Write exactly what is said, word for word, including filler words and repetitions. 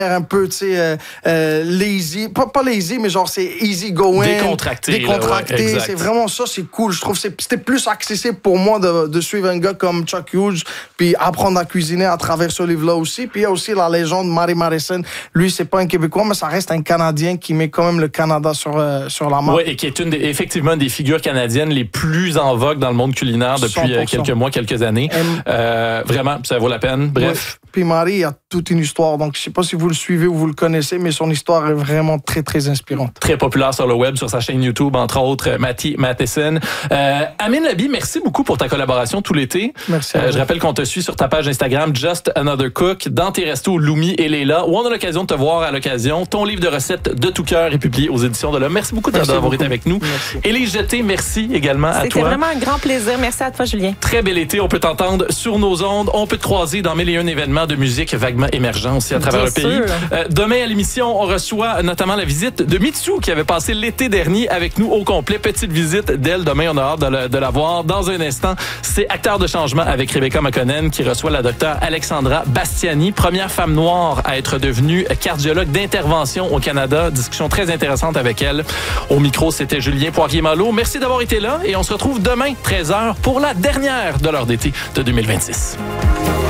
un peu, tu sais, euh, euh, lazy, pas, pas lazy, mais genre c'est easy going. Décontracté. Décontracté. Là, ouais, c'est vraiment ça, c'est cool. Je trouve que c'était plus accessible pour moi de, de suivre un gars comme Chuck Hughes, puis apprendre à cuisiner à travers ce livre-là aussi. Puis il y a aussi la légende Mary Madison. Lui, c'est pas un Québécois, mais ça reste un Canadien qui met quand même le Canada sur, euh, sur la map. Oui, et qui est une des, effectivement une des figures canadiennes les plus en vogue dans le monde culinaire depuis cent pour cent. quelques mois, quelques années. Euh, vraiment, ça vaut la peine. Bref. Ouais. Puis Marie, il y a toute une histoire. Donc, je sais pas si vous le suivez ou vous le connaissez, mais son histoire est vraiment très, très inspirante. Très populaire sur le web, sur sa chaîne YouTube, entre autres, Matty Matheson. Euh, Amine Labi, merci beaucoup pour ta collaboration tout l'été. Merci. Euh, je rappelle qu'on te suit sur ta page Instagram, Just Another Cook, dans tes restos Lumi et Léla, où on a l'occasion de te voir à l'occasion. Ton livre de recettes de tout cœur est publié aux éditions de l'Homme. Merci beaucoup d'avoir été avec nous. Merci. Élise Jeté, merci également à toi. C'était vraiment un grand plaisir. Merci à toi, Julien. Très bel été. On peut t'entendre sur nos ondes. On peut te croiser dans mille et un événements de musique vaguement émergents aussi à travers Bien le pays. sûr. Euh, demain à l'émission, on reçoit notamment la visite de Mitsou qui avait passé l'été dernier avec nous au complet. Petite visite d'elle. Demain, on a hâte de, le, de la voir. Dans un instant, c'est Acteur de changement avec Rebecca McConnell qui reçoit la docteure Alexandra Bastiani, première femme noire à être devenue cardiologue d'intervention au Canada. Discussion très intéressante avec elle. Au micro, c'était Julien Poirier-Malo. Merci d'avoir été là et on se retrouve demain, treize heures, pour la dernière de l'heure d'été de deux mille vingt-six.